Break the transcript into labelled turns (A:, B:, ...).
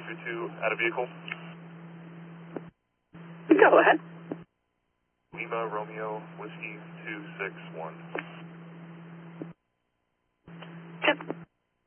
A: 222 at a vehicle.
B: Go ahead.
A: Lima Romeo Whiskey 261.